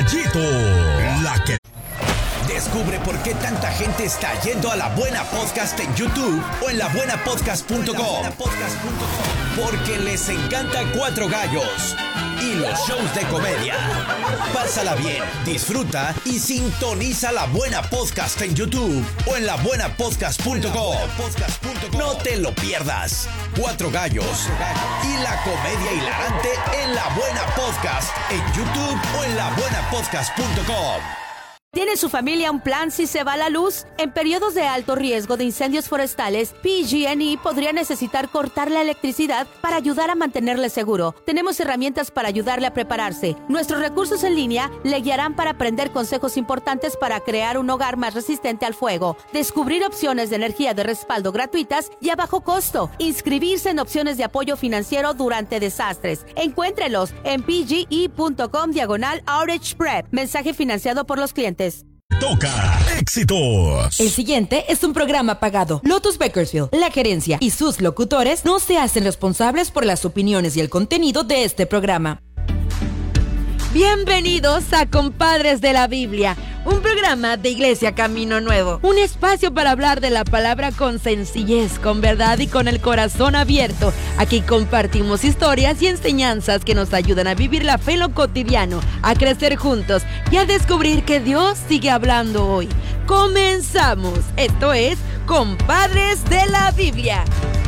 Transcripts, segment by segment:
Caballito, la que... Descubre por qué tanta gente está yendo a La Buena Podcast en YouTube o en labuenapodcast.com. Porque les encanta Cuatro Gallos y los shows de comedia. Pásala bien, disfruta y sintoniza La Buena Podcast en YouTube o en labuenapodcast.com. No te lo pierdas. Cuatro Gallos y la comedia hilarante en La Buena Podcast en YouTube o en labuenapodcast.com. ¿Tiene su familia un plan si se va la luz? En periodos de alto riesgo de incendios forestales, PG&E podría necesitar cortar la electricidad para ayudar a mantenerle seguro. Tenemos herramientas para ayudarle a prepararse. Nuestros recursos en línea le guiarán para aprender consejos importantes para crear un hogar más resistente al fuego, descubrir opciones de energía de respaldo gratuitas y a bajo costo, inscribirse en opciones de apoyo financiero durante desastres. Encuéntrelos en pge.com/outage prep. Mensaje financiado por los clientes. Toca éxitos. El siguiente es un programa pagado. Lotus Bakersfield, la gerencia y sus locutores no se hacen responsables por las opiniones y el contenido de este programa. Bienvenidos a Compadres de la Biblia, un programa de Iglesia Camino Nuevo. Un espacio para hablar de la palabra con sencillez, con verdad y con el corazón abierto. Aquí compartimos historias y enseñanzas que nos ayudan a vivir la fe en lo cotidiano, a crecer juntos y a descubrir que Dios sigue hablando hoy. ¡Comenzamos! Esto es Compadres de la Biblia.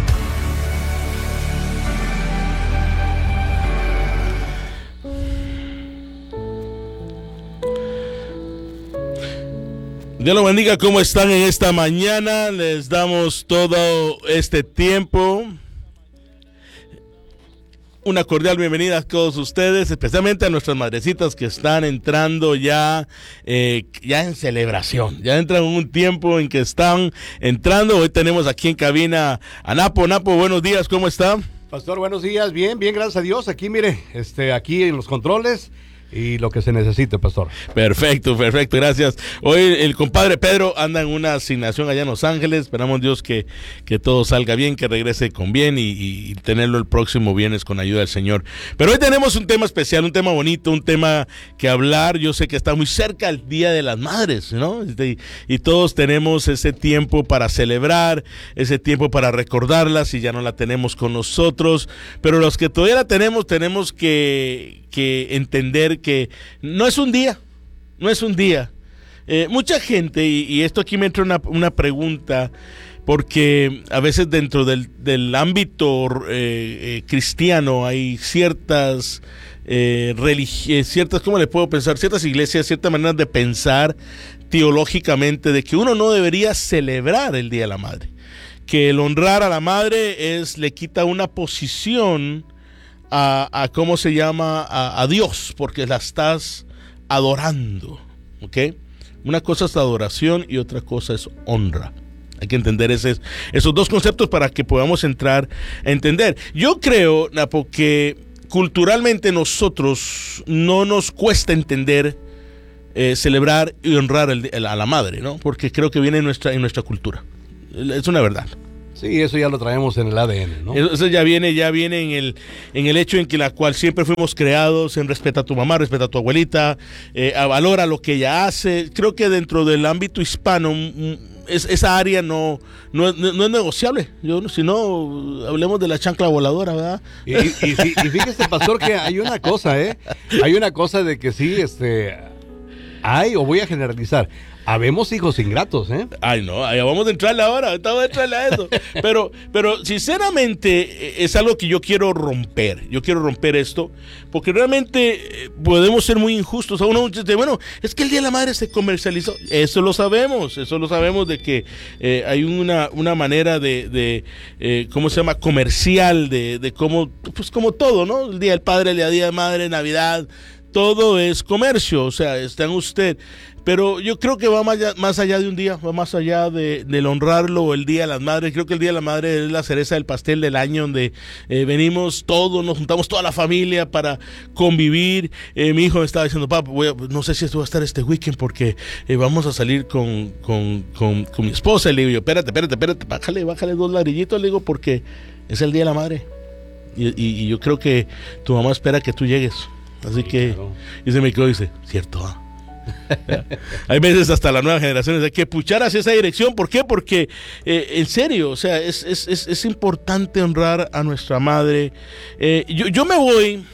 Dios los bendiga. ¿Cómo están en esta mañana? Les damos todo este tiempo. Una cordial bienvenida a todos ustedes, especialmente a nuestras madrecitas que están entrando ya en celebración. Ya entran en un tiempo en que están entrando. Hoy tenemos aquí en cabina a Napo. Napo, buenos días, ¿cómo está? Pastor, buenos días, bien, gracias a Dios. Aquí, mire, aquí en los controles y lo que se necesite, pastor. Perfecto, gracias. Hoy el compadre Pedro anda en una asignación allá en Los Ángeles. Esperamos Dios que todo salga bien, que regrese con bien y tenerlo el próximo viernes con ayuda del Señor. Pero hoy tenemos un tema especial, un tema bonito, un tema que hablar. Yo sé que está muy cerca el Día de las Madres, ¿no? Y todos tenemos ese tiempo para celebrar, ese tiempo para recordarlas y ya no la tenemos con nosotros. Pero los que todavía la tenemos que entender que no es un día. Mucha gente, y esto aquí me entra una pregunta, porque a veces dentro del ámbito cristiano hay ciertas ¿cómo le puedo pensar? Ciertas iglesias, ciertas maneras de pensar teológicamente de que uno no debería celebrar el Día de la Madre, que el honrar a la madre le quita una posición a ¿cómo se llama? A Dios, porque la estás adorando, ¿ok? Una cosa es adoración y otra cosa es honra. Hay que entender esos dos conceptos para que podamos entrar a entender. Yo creo, Napo, que culturalmente nosotros no nos cuesta entender celebrar y honrar a la madre, ¿no? Porque creo que viene en nuestra cultura. Es una verdad. Sí, eso ya lo traemos en el ADN, ¿no? Eso ya viene en el hecho en que la cual siempre fuimos creados, en respeta a tu mamá, respeta a tu abuelita, valora lo que ella hace. Creo que dentro del ámbito hispano esa área no es negociable. Si no, hablemos de la chancla voladora, ¿verdad? Y fíjese, pastor, que hay una cosa, hay una cosa de que sí, o voy a generalizar, habemos hijos ingratos, Ay, no, vamos a entrarle ahora, estamos a entrarle a eso. Pero sinceramente es algo que yo quiero romper. Yo quiero romper esto, porque realmente podemos ser muy injustos. A uno dice, bueno, es que el Día de la Madre se comercializó. Eso lo sabemos de que hay una manera de ¿cómo se llama? Comercial, de cómo, pues como todo, ¿no? El Día del Padre, el Día de la Madre, Navidad, todo es comercio, o sea, está en usted. Pero yo creo que va más allá de un día, va más allá del honrarlo, el Día de las Madres. Creo que el Día de la Madre es la cereza del pastel del año, donde venimos todos, nos juntamos toda la familia para convivir. Mi hijo me estaba diciendo, papá, no sé si esto va a estar este weekend porque vamos a salir con mi esposa. Le digo yo, espérate, bájale 2 ladrillitos, le digo, porque es el Día de la Madre. Y yo creo que tu mamá espera que tú llegues Así que, y se me quedó y dice, cierto, hay veces hasta las nuevas generaciones hay que puchar hacia esa dirección. ¿Por qué? Porque en serio, o sea, es importante honrar a nuestra madre. Yo me voy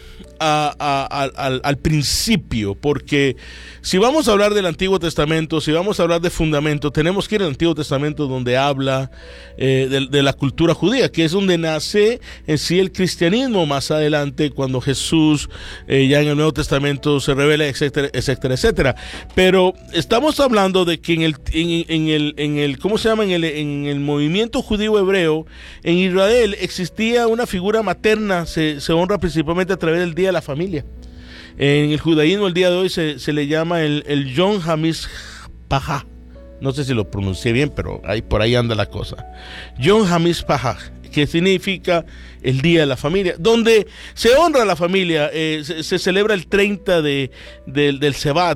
al principio, porque si vamos a hablar del Antiguo Testamento, si vamos a hablar de fundamento, tenemos que ir al Antiguo Testamento, donde habla de la cultura judía, que es donde nace en sí el cristianismo más adelante, cuando Jesús ya en el Nuevo Testamento se revela, etcétera, etcétera, etcétera. Pero estamos hablando de que en el ¿cómo se llama? En el movimiento judío hebreo, en Israel existía una figura materna, se honra principalmente a través del Día de la Familia. En el judaísmo el día de hoy se le llama el Yom HaMishpacha. No sé si lo pronuncié bien, pero por ahí anda la cosa. Yom HaMishpacha, que significa el Día de la Familia, donde se honra a la familia. Se celebra el 30 del Sebat,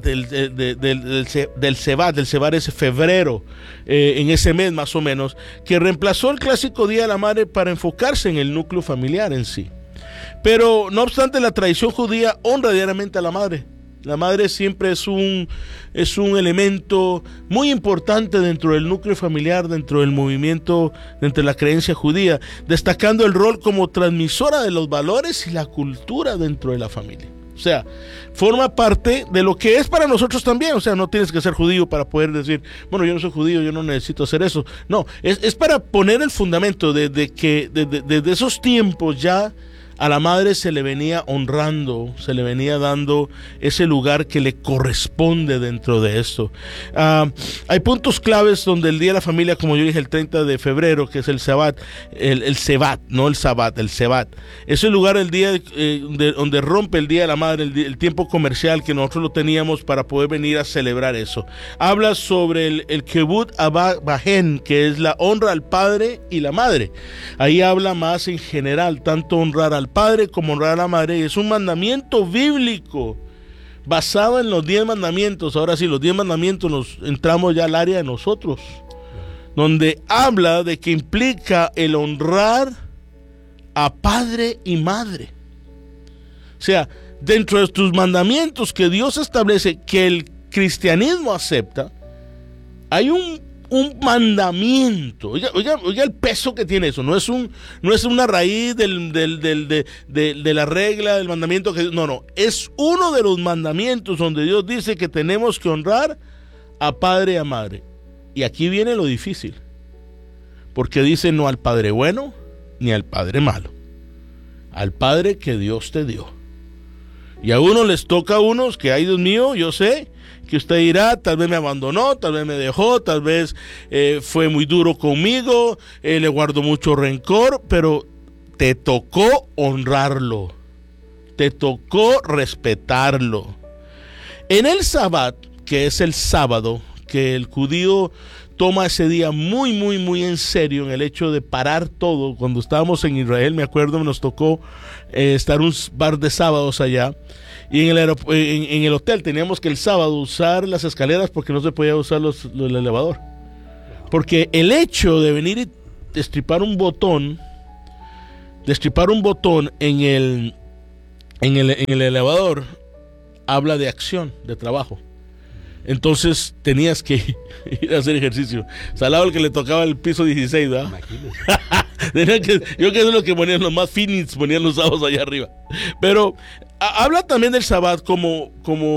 del Sebat es febrero, en ese mes más o menos, que reemplazó el clásico Día de la Madre para enfocarse en el núcleo familiar en sí. Pero no obstante, la tradición judía honra diariamente a la madre. La madre siempre es un elemento muy importante dentro del núcleo familiar, dentro del movimiento, dentro de la creencia judía, destacando el rol como transmisora de los valores y la cultura dentro de la familia. O sea, forma parte de lo que es para nosotros también. O sea, no tienes que ser judío para poder decir, bueno, yo no soy judío, yo no necesito hacer eso. No, es para poner el fundamento de que desde esos tiempos ya a la madre se le venía honrando, se le venía dando ese lugar que le corresponde dentro de esto. Hay puntos claves donde el Día de la Familia, como yo dije, el 30 de febrero, que es el Sebat, el Sebat, no el Sabbat, el Sebat. Es el lugar, el día donde rompe el Día de la Madre, el tiempo comercial que nosotros lo teníamos para poder venir a celebrar eso. Habla sobre el Kebut Abahen, que es la honra al padre y la madre. Ahí habla más en general, tanto honrar al padre como honrar a la madre, y es un mandamiento bíblico basado en los 10 mandamientos. Ahora sí, los 10 mandamientos nos entramos ya al área de nosotros, donde habla de que implica el honrar a padre y madre. O sea, dentro de tus mandamientos que Dios establece, que el cristianismo acepta, hay un mandamiento. Oiga el peso que tiene eso. No es una raíz de la regla del mandamiento no, es uno de los mandamientos donde Dios dice que tenemos que honrar a padre y a madre. Y aquí viene lo difícil, porque dice no al padre bueno ni al padre malo, al padre que Dios te dio. Y a uno les toca a unos que, ay Dios mío, yo sé que usted dirá, tal vez me abandonó, tal vez me dejó, tal vez fue muy duro conmigo, le guardo mucho rencor, pero te tocó honrarlo, te tocó respetarlo. En el Sabbat, que es el sábado, que el judío toma ese día muy, muy, muy en serio, en el hecho de parar todo. Cuando estábamos en Israel, me acuerdo, nos tocó estar un par de sábados allá, y en el hotel teníamos que el sábado usar las escaleras porque no se podía usar el elevador, porque el hecho de venir y destripar un botón en el elevador habla de acción, de trabajo. Entonces tenías que ir a hacer ejercicio. Salado el que le tocaba el piso 16, ¿verdad? Yo que es lo que ponían los más finis, ponían los sábados allá arriba. Pero habla también del Sabbat como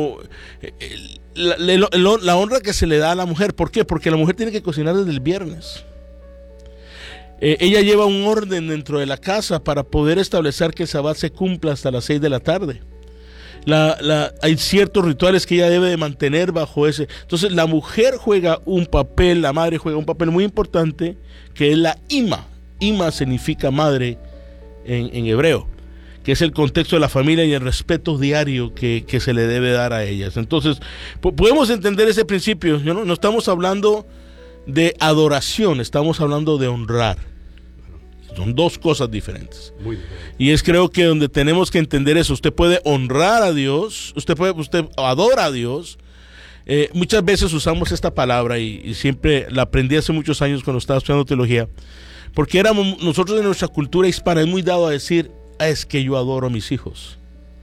la honra que se le da a la mujer. ¿Por qué? Porque la mujer tiene que cocinar desde el viernes. Ella lleva un orden dentro de la casa para poder establecer que el Sabbat se cumpla hasta las 6 de la tarde. Hay ciertos rituales que ella debe de mantener bajo ese. Entonces la mujer juega un papel, la madre juega un papel muy importante, que es la ima. Ima significa madre en hebreo, que es el contexto de la familia y el respeto diario que se le debe dar a ellas. Entonces podemos entender ese principio. No estamos hablando de adoración, estamos hablando de honrar. Son dos cosas diferentes. Muy bien. Y es, creo que donde tenemos que entender eso. Usted puede honrar a Dios, usted adora a Dios. Muchas veces usamos esta palabra y siempre la aprendí hace muchos años cuando estaba estudiando teología, porque nosotros en nuestra cultura hispana es muy dado a decir, es que yo adoro a mis hijos.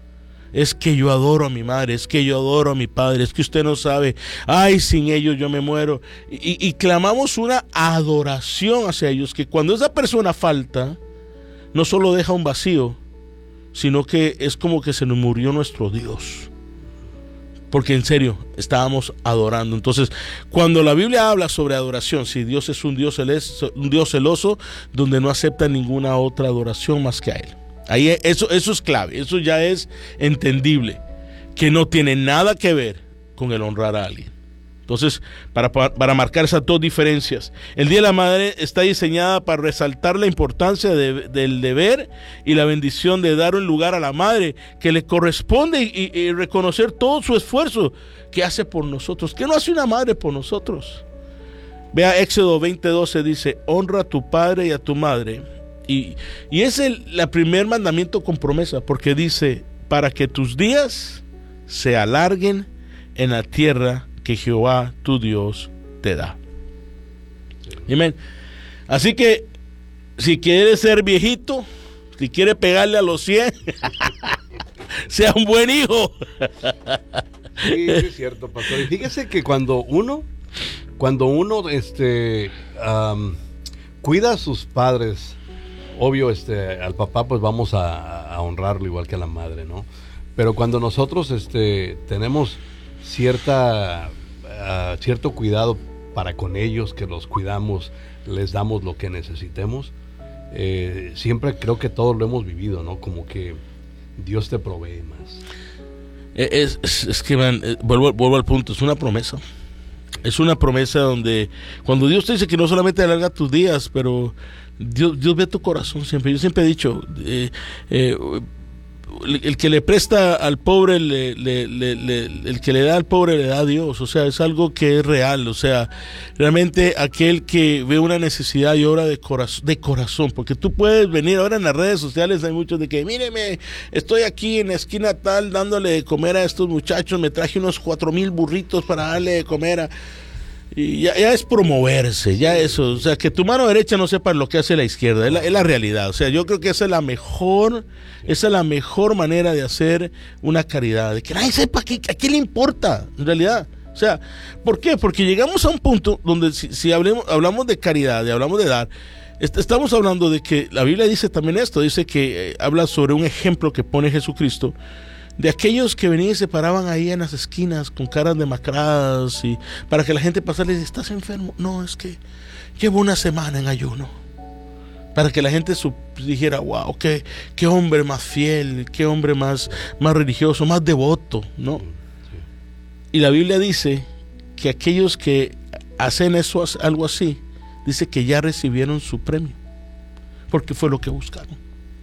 Es que yo adoro a mi madre, es que yo adoro a mi padre, es que usted no sabe, ay, sin ellos yo me muero. Y clamamos una adoración hacia ellos, que cuando esa persona falta, no solo deja un vacío, sino que es como que se nos murió nuestro Dios. Porque en serio, estábamos adorando. Entonces, cuando la Biblia habla sobre adoración, si Dios es un Dios celoso, donde no acepta ninguna otra adoración más que a Él. Ahí eso es clave, eso ya es entendible, que no tiene nada que ver con el honrar a alguien. Entonces, para marcar esas dos diferencias, el Día de la Madre está diseñada para resaltar la importancia del deber y la bendición de dar un lugar a la madre que le corresponde y reconocer todo su esfuerzo que hace por nosotros. ¿Qué no hace una madre por nosotros? Vea, Éxodo 20:12 dice, honra a tu padre y a tu madre. Y es el primer mandamiento con promesa, porque dice, para que tus días se alarguen en la tierra que Jehová tu Dios te da. Amén. Así que si quieres ser viejito, si quieres pegarle a los 100, sea un buen hijo. Sí, es cierto, pastor. Y fíjese que cuando uno cuida a sus padres, obvio, al papá pues vamos a honrarlo igual que a la madre, ¿no? Pero cuando nosotros tenemos cierto cuidado para con ellos, que los cuidamos, les damos lo que necesitemos, siempre creo que todos lo hemos vivido, ¿no? Como que Dios te provee más. Es que, man, vuelvo al punto, es una promesa. Es una promesa donde cuando Dios te dice que no solamente alarga tus días, pero Dios ve tu corazón siempre. Yo siempre he dicho, el que le presta al pobre, el que le da al pobre le da a Dios. O sea, es algo que es real. O sea, realmente aquel que ve una necesidad y obra de corazón, porque tú puedes venir ahora en las redes sociales, hay muchos de que, míreme, estoy aquí en la esquina tal dándole de comer a estos muchachos, me traje unos 4,000 burritos para darle de comer a... Y ya es promoverse, ya eso, o sea, que tu mano derecha no sepa lo que hace la izquierda, es la realidad. O sea, yo creo que esa es la mejor manera de hacer una caridad, de que nadie sepa a qué le importa, en realidad. O sea, ¿por qué? Porque llegamos a un punto donde si hablamos de caridad y hablamos de dar, estamos hablando de que la Biblia dice también esto, dice que habla sobre un ejemplo que pone Jesucristo, de aquellos que venían y se paraban ahí en las esquinas con caras demacradas y para que la gente pasara y dice, ¿estás enfermo? No, es que llevo una semana en ayuno. Para que la gente dijera, wow, qué hombre más fiel, qué hombre más religioso, más devoto, ¿no? Y la Biblia dice que aquellos que hacen eso, algo así, dice que ya recibieron su premio, porque fue lo que buscaron.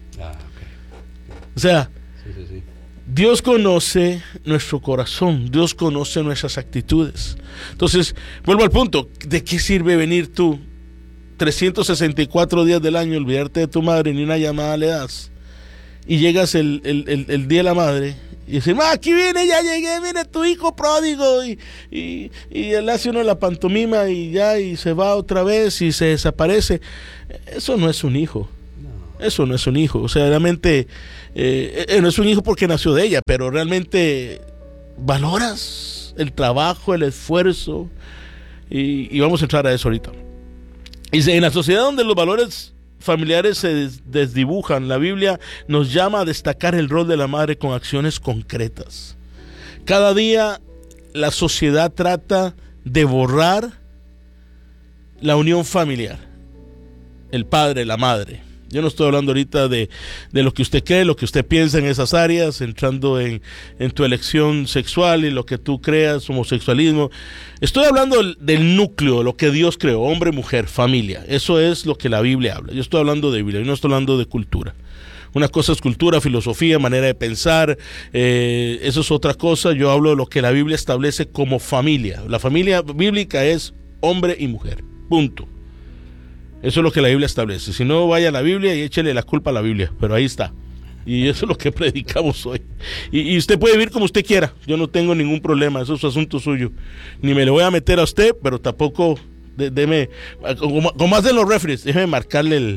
O sea, sí. Dios conoce nuestro corazón, Dios conoce nuestras actitudes. Entonces, vuelvo al punto, ¿de qué sirve venir tú 364 días del año, olvidarte de tu madre, ni una llamada le das? Y llegas el Día de la Madre y dices, aquí viene, ya llegué, viene tu hijo pródigo, y él hace uno la pantomima y se va otra vez y se desaparece. Eso no es un hijo. Eso no es un hijo. O sea, realmente no es un hijo porque nació de ella, pero realmente valoras el trabajo, el esfuerzo, y vamos a entrar a eso ahorita. Y en la sociedad donde los valores familiares se desdibujan, la Biblia nos llama a destacar el rol de la madre con acciones concretas. Cada día la sociedad trata de borrar la unión familiar, el padre, la madre. Yo no estoy hablando ahorita de lo que usted cree, lo que usted piensa en esas áreas, entrando en tu elección sexual y lo que tú creas, homosexualismo. Estoy hablando del núcleo, lo que Dios creó, hombre, mujer, familia. Eso es lo que la Biblia habla. Yo estoy hablando de Biblia, yo no estoy hablando de cultura. Una cosa es cultura, filosofía, manera de pensar, eso es otra cosa. Yo hablo de lo que la Biblia establece como familia. La familia bíblica es hombre y mujer, punto. Eso es lo que la Biblia establece. Si no, vaya a la Biblia y échele la culpa a la Biblia, pero ahí está. Y eso es lo que predicamos hoy. Y usted puede vivir como usted quiera, yo no tengo ningún problema, eso es asunto suyo. Ni me le voy a meter a usted, pero tampoco, como hacen los referees, déjeme marcarle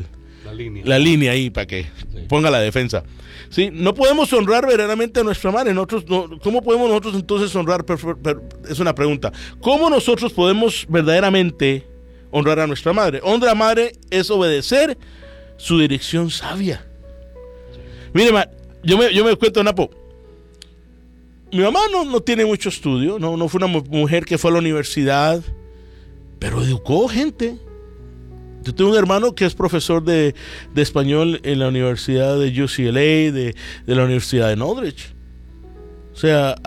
La línea ahí para que ponga la defensa. ¿Sí? No podemos honrar verdaderamente a nuestra madre. ¿Cómo podemos nosotros entonces honrar? Es una pregunta. ¿Cómo nosotros podemos verdaderamente honrar a nuestra madre? Honra a madre es obedecer su dirección sabia. Mire, yo me cuento, Napo. Mi mamá no tiene mucho estudio, no fue una mujer que fue a la universidad, pero educó gente. Yo tengo un hermano que es profesor de español en la Universidad de UCLA, de la Universidad de Northridge. O sea,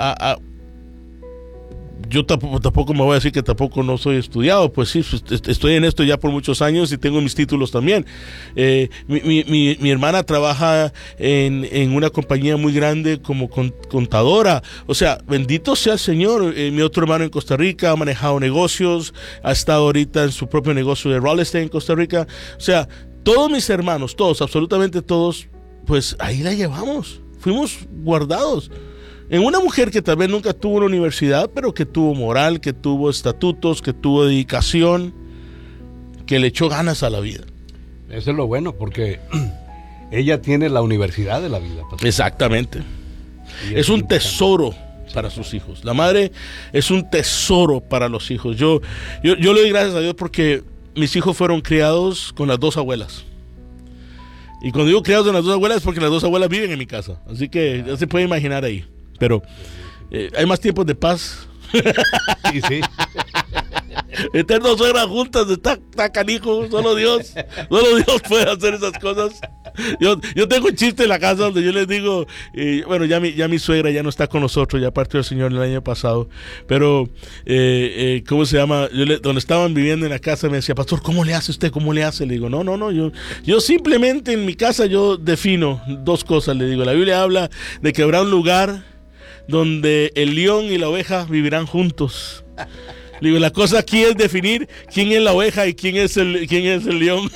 yo tampoco me voy a decir que tampoco no soy estudiado, pues sí, estoy en esto ya por muchos años y tengo mis títulos también. Mi hermana trabaja en una compañía muy grande como contadora. O sea, bendito sea el Señor. Mi otro hermano en Costa Rica ha manejado negocios, ha estado ahorita en su propio negocio de real estate en Costa Rica. O sea, todos mis hermanos, todos, absolutamente todos, pues ahí la llevamos. Fuimos guardados en una mujer que tal vez nunca tuvo una universidad, pero que tuvo moral, que tuvo estatutos, que tuvo dedicación, que le echó ganas a la vida. Eso es lo bueno, porque ella tiene la universidad de la vida. Pastor. Exactamente. Es un tesoro para sus hijos. La madre es un tesoro para los hijos. Yo le doy gracias a Dios porque mis hijos fueron criados con las dos abuelas. Y cuando digo criados con las dos abuelas es porque las dos abuelas viven en mi casa. Así que ya se puede imaginar ahí. Pero hay más tiempos de paz. Sí. Eternos suegras juntas, está canijo. Solo Dios puede hacer esas cosas. Yo tengo un chiste en la casa donde yo les digo, bueno, ya mi suegra ya no está con nosotros, ya partió el Señor el año pasado, pero ¿cómo se llama? Donde estaban viviendo en la casa me decía, pastor, ¿cómo le hace usted? ¿Cómo le hace? Le digo, no, yo simplemente en mi casa yo defino dos cosas, le digo, la Biblia habla de que habrá un lugar donde el león y la oveja vivirán juntos. Le digo, la cosa aquí es definir quién es la oveja y quién es el león.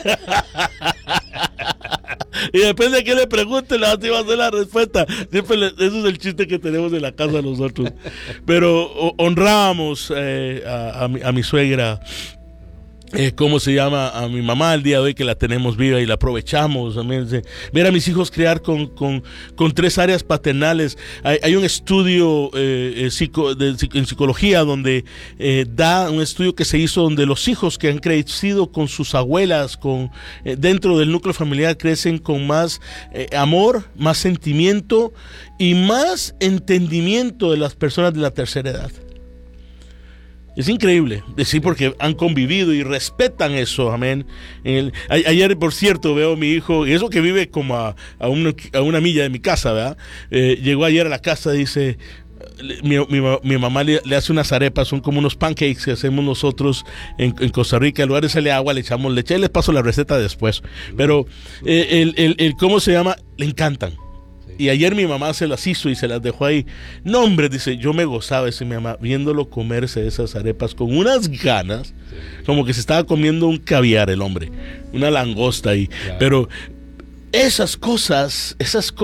Y depende de qué le pregunte, le va a hacer la respuesta. Siempre eso es el chiste que tenemos en la casa nosotros. Pero honrábamos a mi suegra. ¿Cómo se llama? A mi mamá el día de hoy que la tenemos viva y la aprovechamos. Ver a mis hijos criar con 3 áreas paternales. Hay un estudio en psicología donde da un estudio que se hizo donde los hijos que han crecido con sus abuelas dentro del núcleo familiar crecen con más amor, más sentimiento y más entendimiento de las personas de la tercera edad. Es increíble, decir, porque han convivido y respetan eso, amén. Ayer, por cierto, veo a mi hijo, y eso que vive como a una milla de mi casa, ¿verdad? Llegó ayer a la casa, dice, mi mamá le hace unas arepas, son como unos pancakes que hacemos nosotros en Costa Rica. En lugar de echarle agua, le echamos leche, les paso la receta después. Pero ¿cómo se llama? Le encantan. Y ayer mi mamá se las hizo y se las dejó ahí. No, hombre, dice, yo me gozaba, dice mi mamá, viéndolo comerse esas arepas con unas ganas, como que se estaba comiendo un caviar el hombre, una langosta ahí. Claro. Pero esas cosas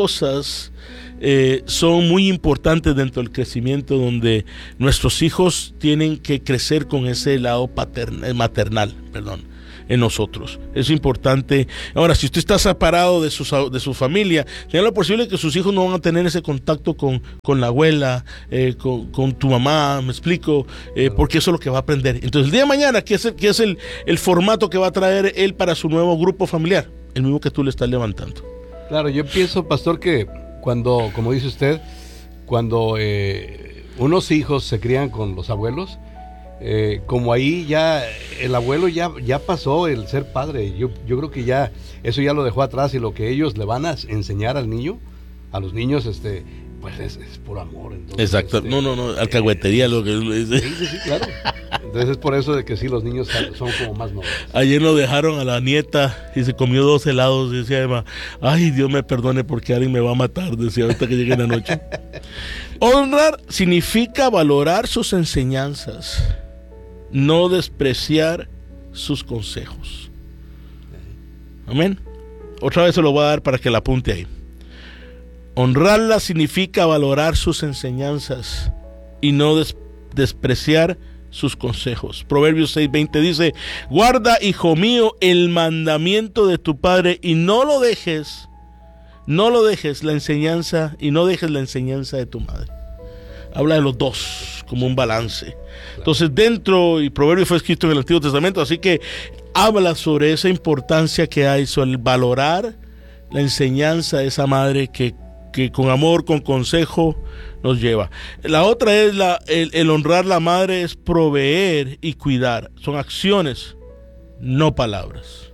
son muy importantes dentro del crecimiento, donde nuestros hijos tienen que crecer con ese lado maternal, en nosotros. Es importante. Ahora, si usted está separado de su familia, tiene lo posible que sus hijos no van a tener ese contacto con la abuela, con tu mamá, me explico, porque eso es lo que va a aprender. Entonces, el día de mañana, ¿qué es el formato que va a traer él para su nuevo grupo familiar? El mismo que tú le estás levantando. Claro, yo pienso, pastor, que cuando, como dice usted, cuando unos hijos se crían con los abuelos, como ahí ya el abuelo ya pasó el ser padre. Yo creo que ya eso ya lo dejó atrás, y lo que ellos le van a enseñar a los niños, pues es por amor. Entonces, exacto, no, alcahuetería lo que dice. Sí, claro. Entonces es por eso de que sí, los niños son como más nobles. Ayer lo dejaron a la nieta y se comió 2 helados y decía Emma, ay, Dios me perdone porque alguien me va a matar, decía, ahorita que llegue la noche. Honrar significa valorar sus enseñanzas, no despreciar sus consejos. Amén. Otra vez se lo voy a dar para que la apunte ahí. Honrarla significa valorar sus enseñanzas y no despreciar sus consejos. Proverbios 6:20 dice: guarda, hijo mío, el mandamiento de tu padre y no dejes la enseñanza de tu madre. Habla de los dos como un balance. Entonces y Proverbios fue escrito en el Antiguo Testamento, así que habla sobre esa importancia que hay, sobre el valorar la enseñanza de esa madre que con amor, con consejo nos lleva. La otra es el honrar la madre, es proveer y cuidar. Son acciones, no palabras.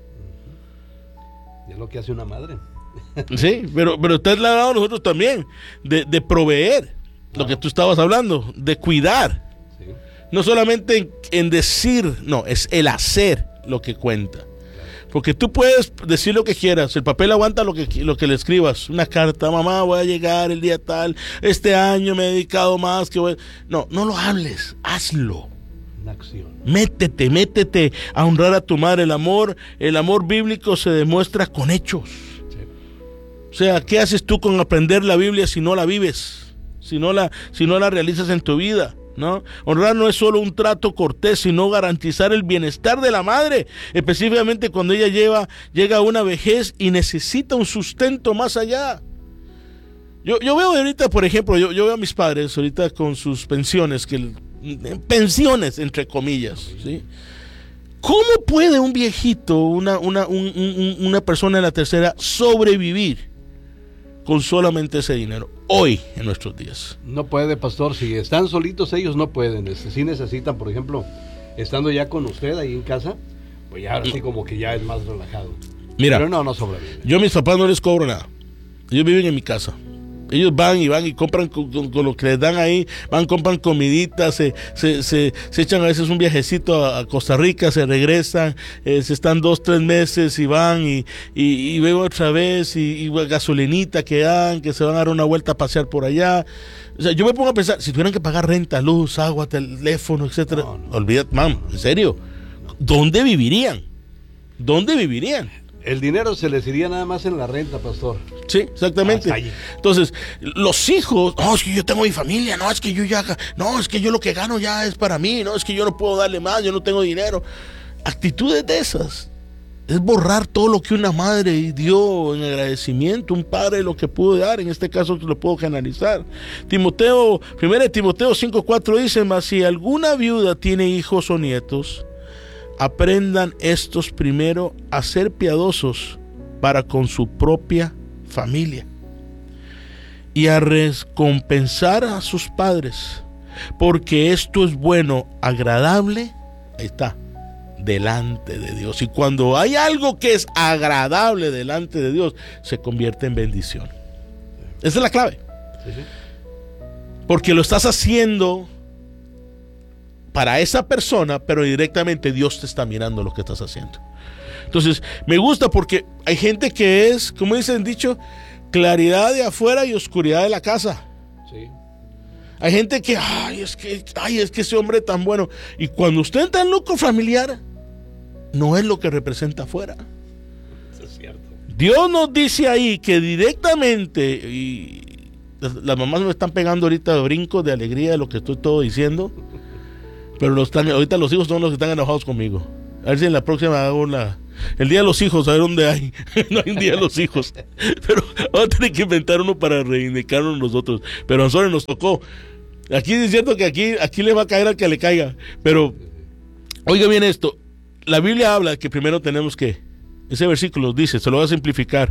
Es lo que hace una madre. Sí, pero está al lado de nosotros también, de proveer, lo que tú estabas hablando, de cuidar. Sí. No solamente en decir, no, es el hacer lo que cuenta. Porque tú puedes decir lo que quieras, el papel aguanta lo que le escribas, una carta: mamá, voy a llegar el día tal, este año me he dedicado más que No lo hables, hazlo. Una acción. Métete a honrar a tu madre. El amor bíblico se demuestra con hechos. Sí. O sea, ¿qué haces tú con aprender la Biblia si no la vives? Si no la realizas en tu vida, ¿no? Honrar no es solo un trato cortés, sino garantizar el bienestar de la madre, específicamente cuando ella llega a una vejez y necesita un sustento más allá. Yo veo ahorita, por ejemplo, yo veo a mis padres ahorita con sus pensiones, pensiones entre comillas, ¿sí? ¿Cómo puede un viejito, una persona de la tercera, sobrevivir con solamente ese dinero hoy en nuestros días? No puede, pastor. Si están solitos, ellos no pueden. Sí necesitan, por ejemplo, estando ya con usted ahí en casa, pues ya así como que ya es más relajado. Mira, pero no sobrevive. Yo a mis papás no les cobro nada. Ellos viven en mi casa. Ellos van y compran con lo que les dan ahí, compran comiditas, se echan a veces un viajecito a Costa Rica, se regresan, se están 2-3 meses y van y ven otra vez y gasolinita que dan, que se van a dar una vuelta a pasear por allá. O sea, yo me pongo a pensar, si tuvieran que pagar renta, luz, agua, teléfono, etcétera, olvídate, en serio, ¿dónde vivirían? El dinero se les iría nada más en la renta, pastor. Sí, exactamente. Entonces, los hijos, es que yo tengo mi familia, es que yo lo que gano ya es para mí, es que yo no puedo darle más, yo no tengo dinero. Actitudes de esas es borrar todo lo que una madre dio en agradecimiento, un padre lo que pudo dar, en este caso lo puedo canalizar. 1 Timoteo 5:4 dice: mas si alguna viuda tiene hijos o nietos, aprendan estos primero a ser piadosos para con su propia familia y a recompensar a sus padres, porque esto es bueno, agradable, ahí está, delante de Dios. Y cuando hay algo que es agradable delante de Dios, se convierte en bendición. Esa es la clave. Sí. Porque lo estás haciendo para esa persona, pero directamente Dios te está mirando lo que estás haciendo. Entonces, me gusta porque hay gente que es, como dicen dicho, claridad de afuera y oscuridad de la casa. Sí. Hay gente que, es que ese hombre es tan bueno. Y cuando usted entra en núcleo familiar, no es lo que representa afuera. Eso es cierto. Dios nos dice ahí que directamente, y las mamás me están pegando ahorita de brincos de alegría de lo que estoy todo diciendo. Pero ahorita los hijos son los que están enojados conmigo. A ver si en la próxima hago el día de los hijos, a ver dónde hay. No hay un día de los hijos. Pero vamos a tener que inventar uno para reivindicarnos nosotros. Pero a nosotros nos tocó. Aquí es cierto que aquí le va a caer al que le caiga. Pero, oiga bien esto. La Biblia habla que primero tenemos que, ese versículo dice, se lo voy a simplificar.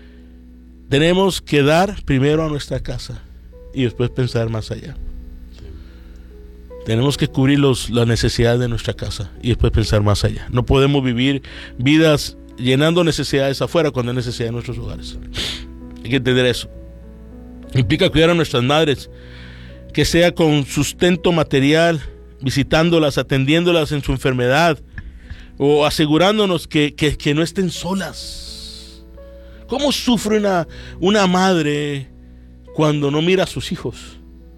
Tenemos que dar primero a nuestra casa y después pensar más allá. Tenemos que cubrir las necesidades de nuestra casa y después pensar más allá. No podemos vivir vidas llenando necesidades afuera cuando hay necesidad en nuestros hogares. Hay que entender eso. Implica cuidar a nuestras madres, que sea con sustento material, visitándolas, atendiéndolas en su enfermedad o asegurándonos que no estén solas. ¿Cómo sufre una madre cuando no mira a sus hijos?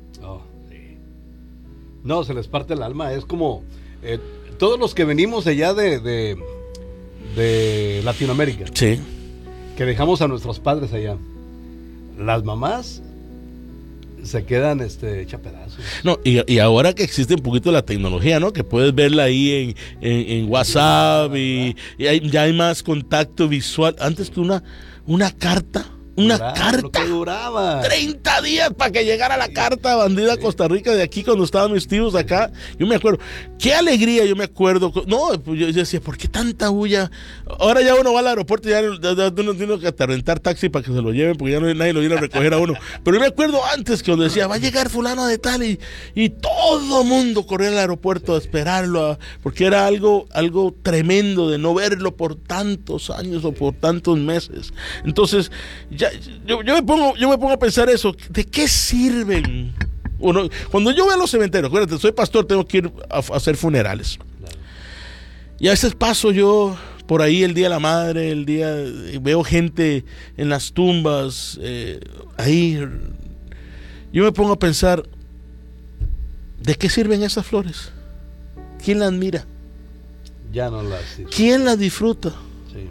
No, se les parte el alma. Es como todos los que venimos allá de Latinoamérica, sí, que dejamos a nuestros padres allá. Las mamás se quedan hecha pedazos. No, y ahora que existe un poquito la tecnología, ¿no? Que puedes verla ahí en WhatsApp y ya hay más contacto visual. Antes que una carta. Lo que duraba 30 días para que llegara la carta bandida a Costa Rica de aquí cuando estaban mis tíos acá. Yo me acuerdo, qué alegría, yo me acuerdo. No, pues yo decía, ¿por qué tanta bulla? Ahora ya uno va al aeropuerto y ya uno tiene que rentar taxi para que se lo lleven porque ya nadie lo viene a recoger a uno. Pero yo me acuerdo antes que cuando decía, va a llegar fulano de tal y todo mundo corría al aeropuerto a esperarlo, porque era algo tremendo de no verlo por tantos años o por tantos meses. Entonces, yo me pongo a pensar eso. ¿De qué sirven? Cuando yo voy a los cementerios, acuérdate, soy pastor, tengo que ir a hacer funerales. Y a veces paso yo por ahí el Día de la Madre, veo gente en las tumbas, ahí. Yo me pongo a pensar, ¿de qué sirven esas flores? ¿Quién las mira? Ya no las disfruta. ¿Quién las disfruta? Sí.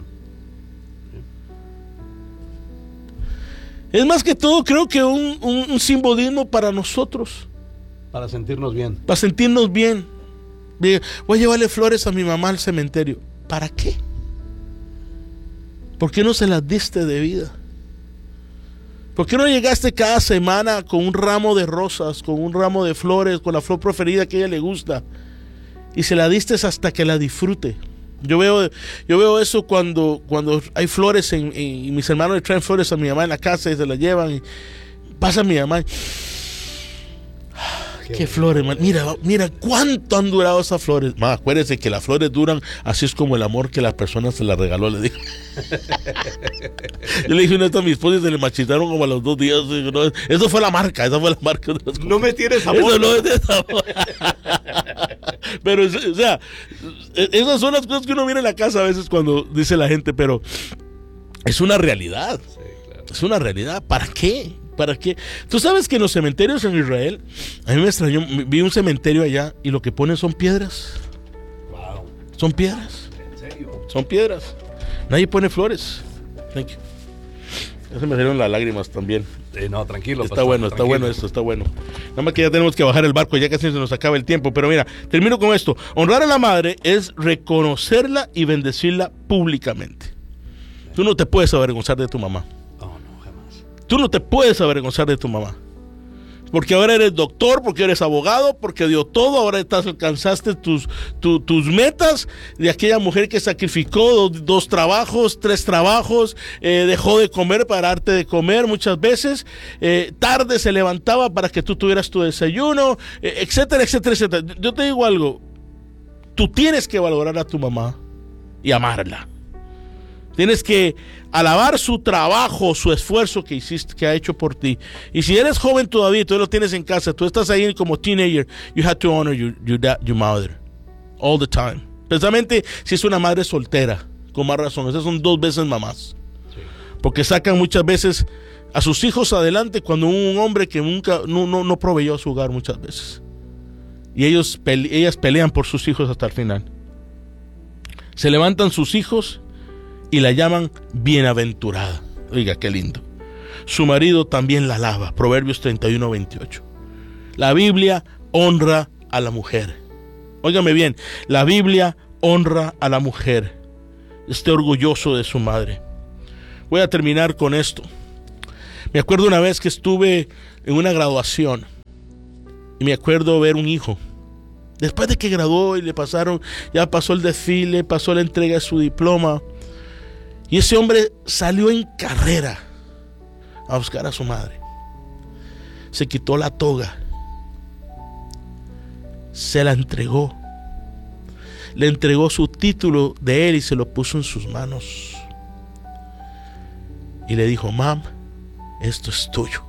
Es más que todo, creo que un simbolismo para nosotros. Para sentirnos bien. Para sentirnos bien. Voy a llevarle flores a mi mamá al cementerio. ¿Para qué? ¿Por qué no se las diste de vida? ¿Por qué no llegaste cada semana con un ramo de rosas, con un ramo de flores, con la flor preferida que a ella le gusta? Y se la diste hasta que la disfrute. Yo veo eso cuando hay flores y mis hermanos le traen flores a mi mamá en la casa y se las llevan y pasa mi mamá. Qué flores, man. Mira cuánto han durado esas flores. Man, acuérdense que las flores duran, así es como el amor que la persona se las regaló, le dije. Yo le dije una vez a mi esposa y se le marchitaron como a los 2 días. No, eso fue la marca, esa fue la marca de las cosas. No me tienes amor. Eso no es de sabor. Pero, o sea, esas son las cosas que uno mira en la casa a veces cuando dice la gente, pero es una realidad. Sí, claro. Es una realidad. ¿Para qué? ¿Para qué? Tú sabes que en los cementerios en Israel, a mí me extrañó, vi un cementerio allá y lo que ponen son piedras. Wow. Son piedras. ¿En serio? Son piedras. Nadie pone flores. Thank you. Ya se me salieron las lágrimas también. No, tranquilo. Está pastor, bueno, tranquilo. está bueno esto, está bueno. Nada más que ya tenemos que bajar el barco, ya casi se nos acaba el tiempo. Pero mira, termino con esto. Honrar a la madre es reconocerla y bendecirla públicamente. Tú no te puedes avergonzar de tu mamá. Oh, no, jamás. Tú no te puedes avergonzar de tu mamá. Porque ahora eres doctor, porque eres abogado, porque dio todo, ahora alcanzaste tus metas de aquella mujer que sacrificó 2 trabajos, 3 trabajos, dejó de comer para darte de comer muchas veces, tarde se levantaba para que tú tuvieras tu desayuno, etcétera, etcétera, etcétera. Yo te digo algo, tú tienes que valorar a tu mamá y amarla. Tienes que alabar su trabajo, su esfuerzo que hiciste, que ha hecho por ti. Y si eres joven todavía, tú lo tienes en casa, tú estás ahí como teenager, you have to honor your mother all the time. Especialmente si es una madre soltera, con más razón. Esas son 2 veces mamás. Sí. Porque sacan muchas veces a sus hijos adelante cuando un hombre que nunca no proveyó a su hogar muchas veces. Y ellas pelean por sus hijos hasta el final. Se levantan sus hijos y la llaman bienaventurada. Oiga, qué lindo. Su marido también la alaba. Proverbios 31:28. La Biblia honra a la mujer. Óigame bien, la Biblia honra a la mujer. Esté orgulloso de su madre. Voy a terminar con esto. Me acuerdo una vez que estuve en una graduación y me acuerdo ver un hijo. Después de que graduó y ya pasó el desfile, pasó la entrega de su diploma. Y ese hombre salió en carrera a buscar a su madre. Se quitó la toga. Se la entregó. Le entregó su título de él y se lo puso en sus manos. Y le dijo, mam, esto es tuyo.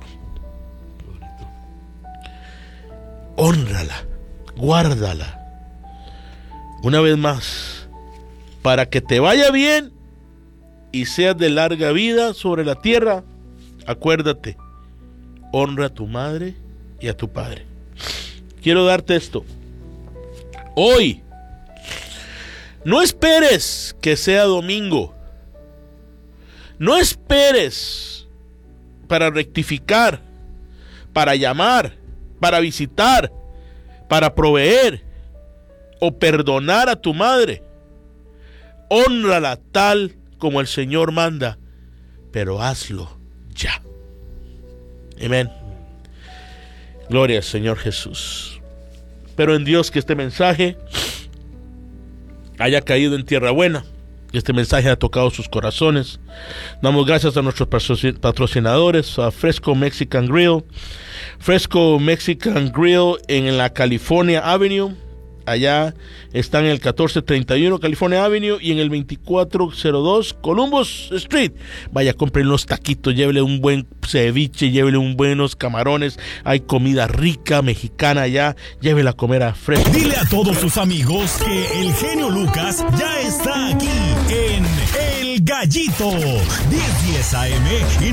Hónrala, guárdala. Una vez más, para que te vaya bien y seas de larga vida sobre la tierra, acuérdate, honra a tu madre y a tu padre. Quiero darte esto. Hoy, no esperes que sea domingo. No esperes para rectificar, para llamar, para visitar, para proveer o perdonar a tu madre. Hónrala tal como el Señor manda, pero hazlo ya. Amén. Gloria al Señor Jesús. Pero en Dios que este mensaje haya caído en tierra buena, que este mensaje haya tocado sus corazones. Damos gracias a nuestros patrocinadores, a Fresco Mexican Grill. Fresco Mexican Grill en la California Avenue. Allá están en el 1431 California Avenue y en el 2402 Columbus Street. Vaya, compren los taquitos, llévele un buen ceviche, llévele un buenos camarones. Hay comida rica mexicana allá, llévela a comer a Fresco. Dile a todos sus amigos que el genio Lucas ya está aquí en El Gallito, 10:10 AM y